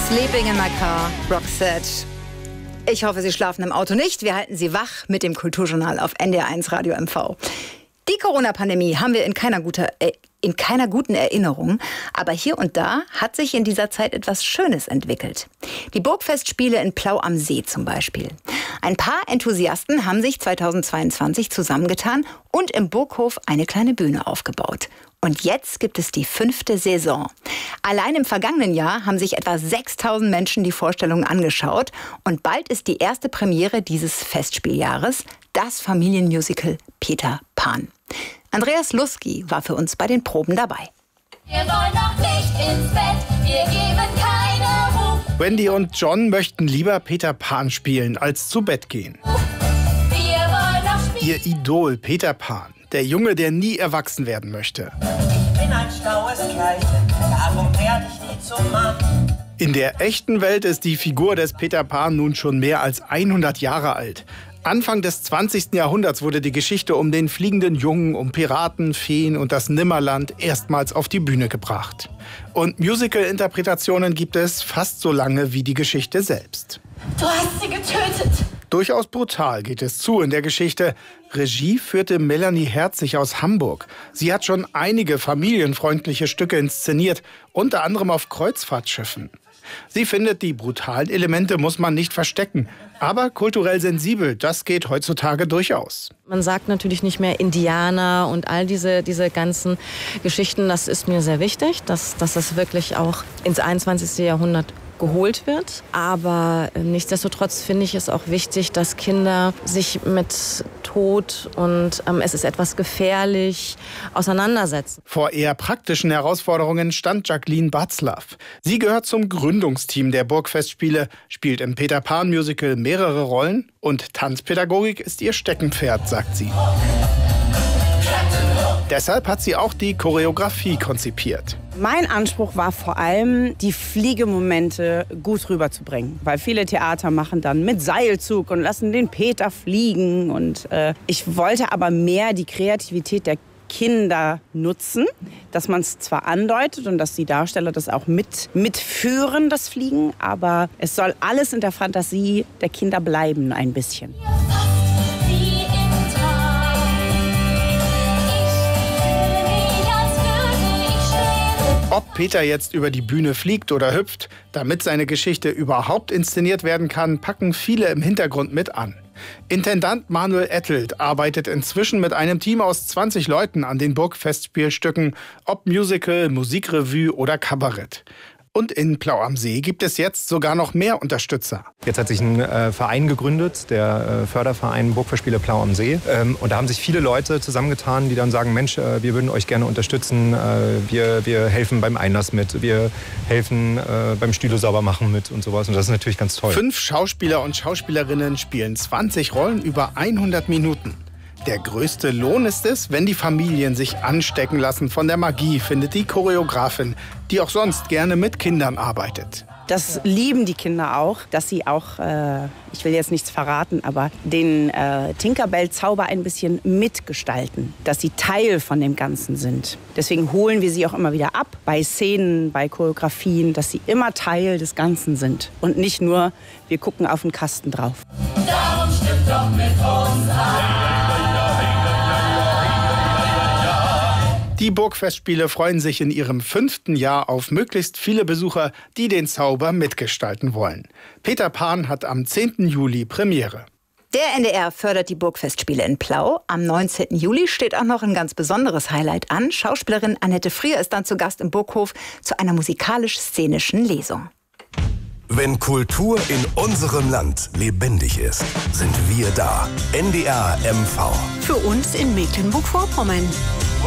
Sleeping in my car, Roxette. Ich hoffe, Sie schlafen im Auto nicht. Wir halten Sie wach mit dem Kulturjournal auf NDR1 Radio MV. Die Corona-Pandemie haben wir in keiner guten Erinnerung. Aber hier und da hat sich in dieser Zeit etwas Schönes entwickelt. Die Burgfestspiele in Plau am See zum Beispiel. Ein paar Enthusiasten haben sich 2022 zusammengetan und im Burghof eine kleine Bühne aufgebaut. Und jetzt gibt es die 5. Saison. Allein im vergangenen Jahr haben sich etwa 6.000 Menschen die Vorstellung angeschaut. Und bald ist die erste Premiere dieses Festspieljahres, das Familienmusical Peter Pan. Andreas Lusky war für uns bei den Proben dabei. Wir wollen noch nicht ins Bett, wir geben keine Ruhe. Wendy und John möchten lieber Peter Pan spielen, als zu Bett gehen. Wir wollen noch spielen. Ihr Idol Peter Pan, der Junge, der nie erwachsen werden möchte. Ich bin ein schlaues Kerlchen, darum werde ich nie zum Mann. In der echten Welt ist die Figur des Peter Pan nun schon mehr als 100 Jahre alt. Anfang des 20. Jahrhunderts wurde die Geschichte um den fliegenden Jungen, um Piraten, Feen und das Nimmerland erstmals auf die Bühne gebracht. Und Musical-Interpretationen gibt es fast so lange wie die Geschichte selbst. Du hast sie getötet. Durchaus brutal geht es zu in der Geschichte. Regie führte Melanie Herzig aus Hamburg. Sie hat schon einige familienfreundliche Stücke inszeniert, unter anderem auf Kreuzfahrtschiffen. Sie findet, die brutalen Elemente muss man nicht verstecken. Aber kulturell sensibel, das geht heutzutage durchaus. Man sagt natürlich nicht mehr Indianer und all diese ganzen Geschichten. Das ist mir sehr wichtig, dass das wirklich auch ins 21. Jahrhundert geholt wird. Aber nichtsdestotrotz finde ich es auch wichtig, dass Kinder sich mit Tod und es ist etwas gefährlich auseinandersetzen. Vor eher praktischen Herausforderungen stand Jacqueline Batzlaff. Sie gehört zum Gründungsteam der Burgfestspiele, spielt im Peter Pan Musical mehrere Rollen und Tanzpädagogik ist ihr Steckenpferd, sagt sie. Deshalb hat sie auch die Choreografie konzipiert. Mein Anspruch war vor allem, die Fliegemomente gut rüberzubringen. Weil viele Theater machen dann mit Seilzug und lassen den Peter fliegen. Und ich wollte aber mehr die Kreativität der Kinder nutzen, dass man es zwar andeutet und dass die Darsteller das auch mitführen, das Fliegen, aber es soll alles in der Fantasie der Kinder bleiben, ein bisschen. Ob Peter jetzt über die Bühne fliegt oder hüpft, damit seine Geschichte überhaupt inszeniert werden kann, packen viele im Hintergrund mit an. Intendant Manuel Ettelt arbeitet inzwischen mit einem Team aus 20 Leuten an den Burgfestspielstücken, ob Musical, Musikrevue oder Kabarett. Und in Plau am See gibt es jetzt sogar noch mehr Unterstützer. Jetzt hat sich ein Verein gegründet, der Förderverein Burgfestspiele Plau am See. Und da haben sich viele Leute zusammengetan, die dann sagen, Mensch, wir würden euch gerne unterstützen. Wir helfen beim Einlass mit, wir helfen beim Stühle sauber machen mit und sowas. Und das ist natürlich ganz toll. 5 Schauspieler und Schauspielerinnen spielen 20 Rollen über 100 Minuten. Der größte Lohn ist es, wenn die Familien sich anstecken lassen von der Magie, findet die Choreografin, die auch sonst gerne mit Kindern arbeitet. Das lieben die Kinder auch, dass sie auch, ich will jetzt nichts verraten, aber den Tinkerbell-Zauber ein bisschen mitgestalten, dass sie Teil von dem Ganzen sind. Deswegen holen wir sie auch immer wieder ab bei Szenen, bei Choreografien, dass sie immer Teil des Ganzen sind und nicht nur, wir gucken auf den Kasten drauf. Darum stimmt doch mit uns an. Die Burgfestspiele freuen sich in ihrem 5. Jahr auf möglichst viele Besucher, die den Zauber mitgestalten wollen. Peter Pan hat am 10. Juli Premiere. Der NDR fördert die Burgfestspiele in Plau. Am 19. Juli steht auch noch ein ganz besonderes Highlight an. Schauspielerin Annette Frier ist dann zu Gast im Burghof zu einer musikalisch-szenischen Lesung. Wenn Kultur in unserem Land lebendig ist, sind wir da. NDR MV. Für uns in Mecklenburg-Vorpommern.